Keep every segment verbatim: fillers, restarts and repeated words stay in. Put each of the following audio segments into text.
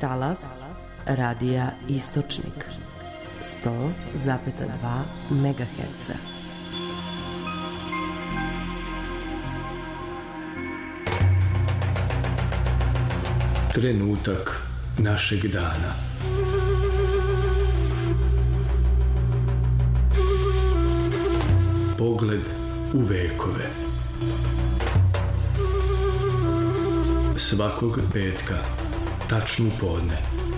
Talas radija Istočnik sto zarez dva megaherca. Trenutak našeg dana. Pogled u vekove. Svakog petka, tačno u podne.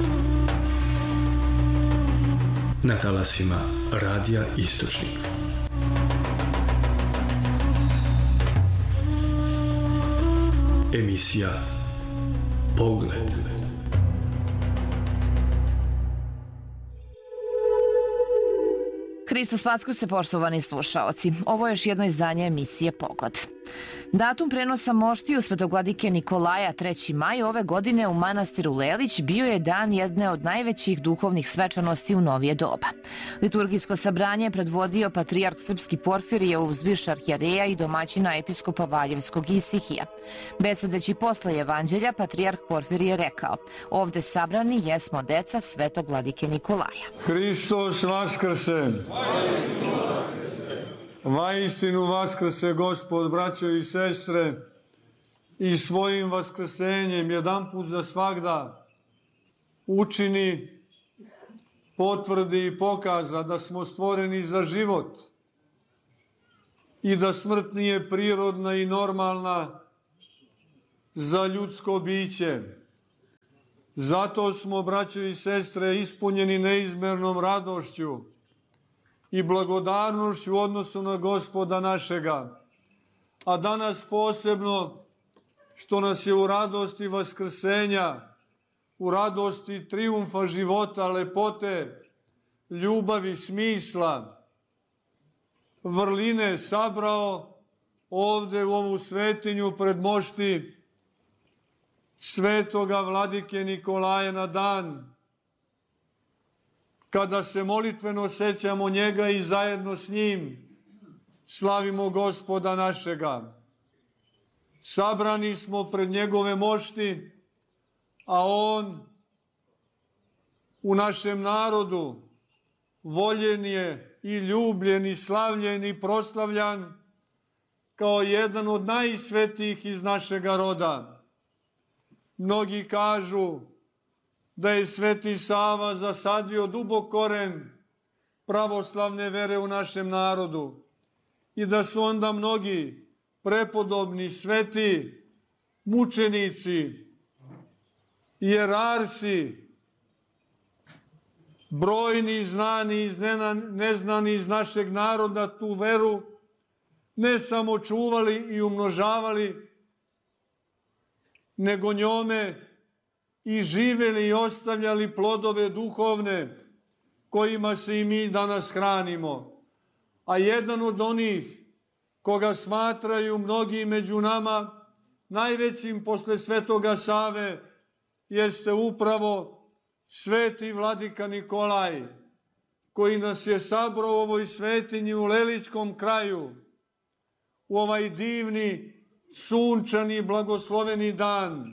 Na talasima radija Istočnik. Emisija Pogled. Hristos Vaskrse, poštovani slušaoci. Ovo je još jedno izdanje emisije Pogled. Datum prenosa moštiju Svetogladike Nikolaja treći maj ove godine u manastiru Lelić bio je dan jedne od najvećih duhovnih svečanosti u novije doba. Liturgijsko sabranje je predvodio patrijarh srpski Porfirije Uzviš arhijereja i domaćina episkopa Valjevskog Isihija. Besedeći posle evanđelja, patrijarh Porfirije rekao: ovde sabrani jesmo deca Svetogladike Nikolaja. Hristos Vaskrse! Vaistinu vaskrse Gospod, braćo i sestre, i svojim vaskrsenjem jedan put za svagda učini, potvrdi i pokaza da smo stvoreni za život i da smrt nije prirodna i normalna za ljudsko biće. Zato smo, braćo i sestre, ispunjeni neizmernom radošću i blagodarnošću u odnosu na Gospoda našega, a danas posebno što nas je u radosti vaskrsenja, u radosti trijumfa života, lepote, ljubavi, smisla, vrline sabrao ovde u ovu svetinju pred mošti svetoga vladike Nikolaja na dan kada se molitveno sećamo njega i zajedno s njim slavimo Gospoda našega. Sabrani smo pred njegove mošti, a on u našem narodu voljen je i ljubljen i slavljen i proslavljan kao jedan od najsvetijih iz našega roda. Mnogi kažu da je Sveti Sava zasadio dubok koren pravoslavne vere u našem narodu i da su onda mnogi prepodobni sveti, mučenici, jerarsi, brojni znani i neznani iz našeg naroda tu veru ne samo čuvali i umnožavali, nego njome i živeli i ostavljali plodove duhovne kojima se i mi danas hranimo. A jedan od onih koga smatraju mnogi među nama najvećim posle Svetoga Save jeste upravo sveti vladika Nikolaj, koji nas je sabrao u ovoj svetinji u Lelićkom kraju u ovaj divni, sunčani, blagosloveni dan.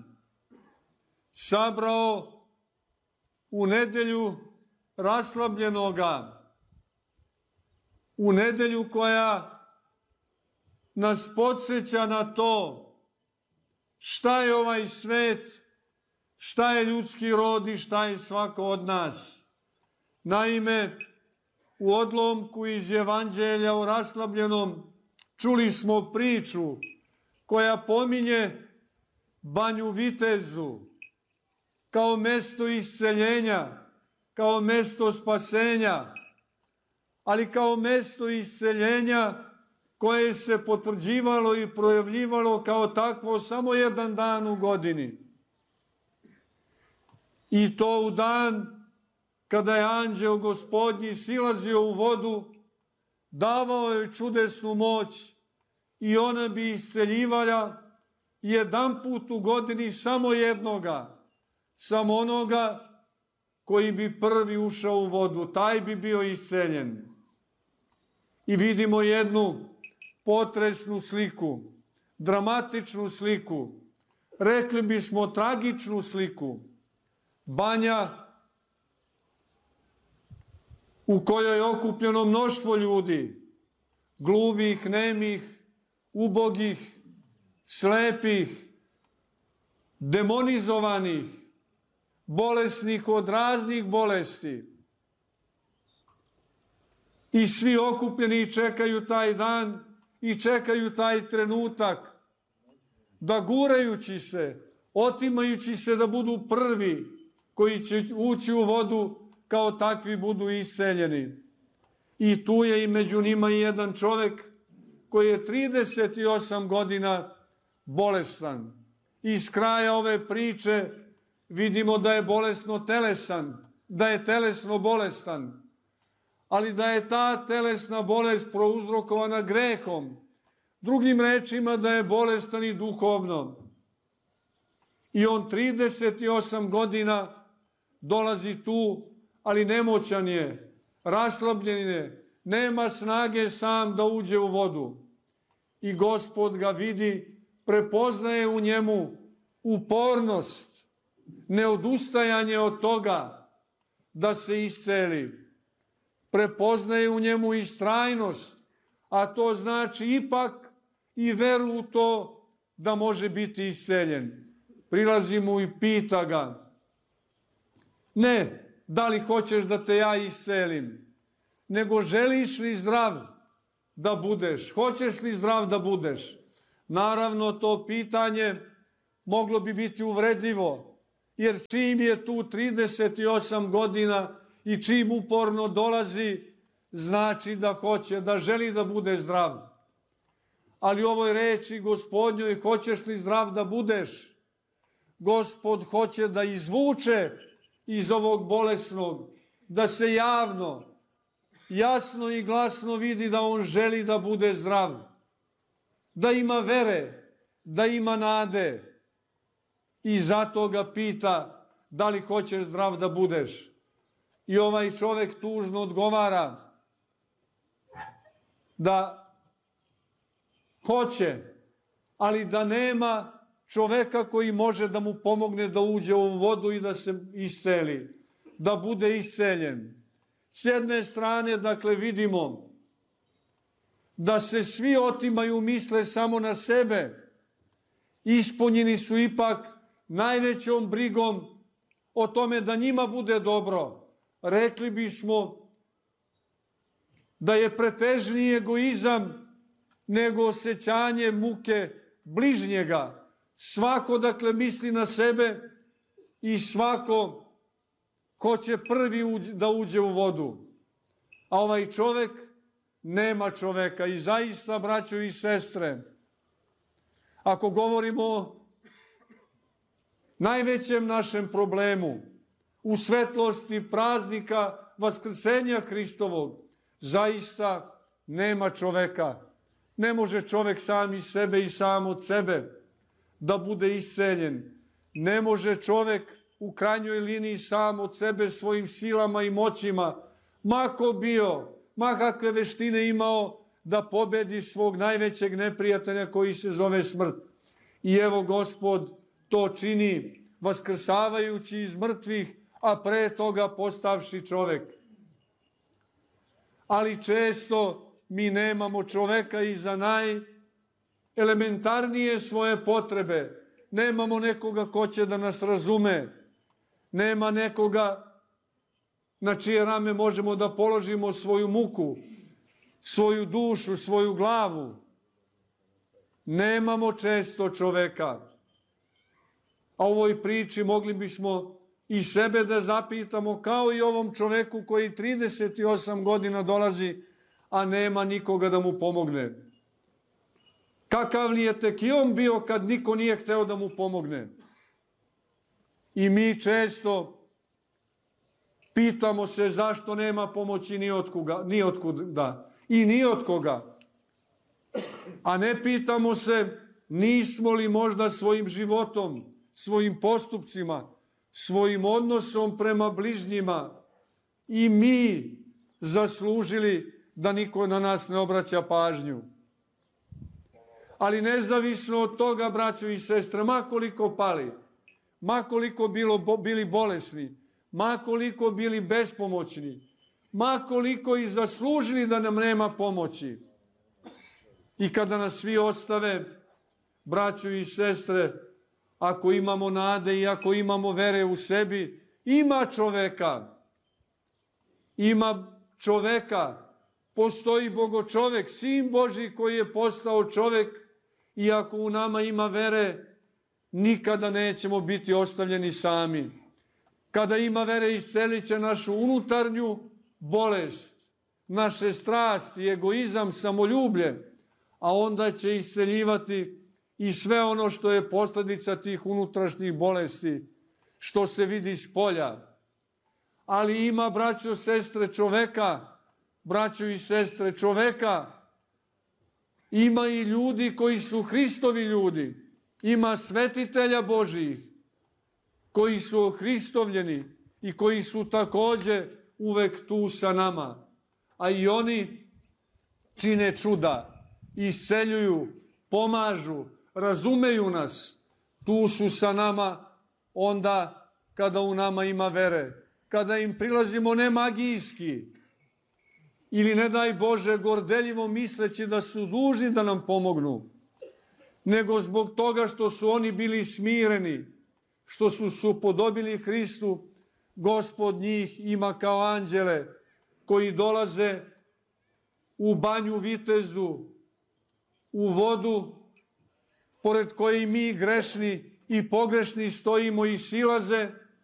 Sabrao u nedelju raslabljenoga, u nedelju koja nas podsjeća na to šta je ovaj svet, šta je ljudski rod i šta je svako od nas. Naime, u odlomku iz Evanđelja o raslabljenom čuli smo priču koja pominje Banju Vitezu kao mesto isceljenja, kao mesto spasenja, ali kao mesto isceljenja koje se potvrđivalo i projavljivalo kao takvo samo jedan dan u godini. I to u dan kada je anđeo Gospodnji silazio u vodu, davao je čudesnu moć i ona bi isceljivala jedan put u godini samo jednoga, samo onoga koji bi prvi ušao u vodu, taj bi bio isceljen. I vidimo jednu potresnu sliku, dramatičnu sliku, rekli bismo tragičnu sliku, banja u kojoj je okupljeno mnoštvo ljudi, gluvih, nemih, ubogih, slepih, demonizovanih, bolesnih od raznih bolesti. I svi okupljeni čekaju taj dan i čekaju taj trenutak da gurajući se, otimajući se da budu prvi koji će ući u vodu, kao takvi budu isceljeni. I tu je i među njima i jedan čovek koji je trideset osam godina bolestan. Iz kraja ove priče vidimo da je bolesno telesan, da je telesno bolestan, ali da je ta telesna bolest prouzrokovana grehom. Drugim rečima, da je bolestan i duhovno. I on trideset osam godina dolazi tu, ali nemoćan je, raslabljen je, nema snage sam da uđe u vodu. I Gospod ga vidi, prepoznaje u njemu upornost, neodustajanje od toga da se isceli. Prepoznaje u njemu istrajnost, a to znači ipak i veru u to da može biti isceljen. Prilazi mu i pita ga: ne, da li hoćeš da te ja iscelim, nego želiš li zdrav da budeš? Hoćeš li zdrav da budeš? Naravno, to pitanje moglo bi biti uvredljivo, jer čim je tu trideset osam godina i čim uporno dolazi, znači da hoće, da želi da bude zdrav. Ali u ovoj reči Gospodnjoj, hoćeš li zdrav da budeš, Gospod hoće da izvuče iz ovog bolesnog, da se javno, jasno i glasno vidi da on želi da bude zdrav, da ima vere, da ima nade. I zato ga pita: da li hoćeš zdrav da budeš? I ovaj čovek tužno odgovara da hoće, ali da nema čoveka koji može da mu pomogne da uđe u vodu i da se isceli, da bude isceljen. S jedne strane, dakle, vidimo da se svi otimaju, misle samo na sebe. Ispunjeni su ipak najvećom brigom o tome da njima bude dobro. Rekli bismo da je pretežniji egoizam nego osjećanje muke bližnjega. Svako, dakle, misli na sebe i svako hoće prvi da uđe u vodu. A ovaj čovek nema čoveka. I zaista, braćo i sestre, ako govorimo o najvećem našem problemu, u svetlosti praznika Vaskrsenja Hristovog, zaista nema čoveka. Ne može čovek sam iz sebe i sam od sebe da bude isceljen. Ne može čovek u krajnjoj liniji sam od sebe svojim silama i moćima, ma ko bio, ma kakve veštine imao, da pobedi svog najvećeg neprijatelja koji se zove smrt. I evo Gospod to čini, vaskrsavajući iz mrtvih, a pre toga postavši čovek. Ali često mi nemamo čoveka i za najelementarnije svoje potrebe. Nemamo nekoga ko će da nas razume. Nema nekoga na čije rame možemo da položimo svoju muku, svoju dušu, svoju glavu. Nemamo često čoveka. A u ovoj priči mogli bismo i sebe da zapitamo, kao i ovom čoveku koji trideset osam godina dolazi, a nema nikoga da mu pomogne. Kakav li je tek i on bio kad niko nije hteo da mu pomogne? I mi često pitamo se zašto nema pomoći ni otkuda, ni otkuda i ni od koga. A ne pitamo se nismo li možda svojim životom, svojim postupcima, svojim odnosom prema bližnjima i mi zaslužili da niko na nas ne obraća pažnju. Ali nezavisno od toga, braćo i sestre, ma koliko pali, ma koliko bilo, bili bolesni, ma koliko bili bespomoćni, ma koliko i zaslužili da nam nema pomoći. I kada nas svi ostave, braćo i sestre, ako imamo nade i ako imamo vere u sebi, ima čoveka. Ima čoveka. Postoji Bogočovek, Sin Božji koji je postao čovek i ako u nama ima vere, nikada nećemo biti ostavljeni sami. Kada ima vere, iscelit će našu unutarnju bolest, naše strasti, egoizam, samoljublje, a onda će isceljivati i sve ono što je posljedica tih unutrašnjih bolesti, što se vidi s polja. Ali ima, braćo, sestre, čoveka, braćo i sestre, čoveka, ima i ljudi koji su Hristovi ljudi, ima svetitelja Božijih, koji su Hristovljeni i koji su takođe uvek tu sa nama. A i oni čine čuda, isceljuju, pomažu, razumeju nas. Tu su sa nama onda kada u nama ima vere. Kada im prilazimo ne magijski ili ne daj Bože gordeljivo misleći da su dužni da nam pomognu, nego zbog toga što su oni bili smireni, što su se upodobili Hristu, Gospod njih ima kao anđele koji dolaze u banju Vitezdu, u vodu pored koje mi grešni i pogrešni stojimo i silaze,